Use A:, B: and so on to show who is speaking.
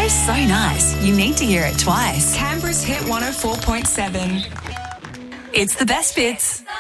A: is so nice, you need to hear it twice.
B: Canberra's Hit 104.7.
A: It's the best bits.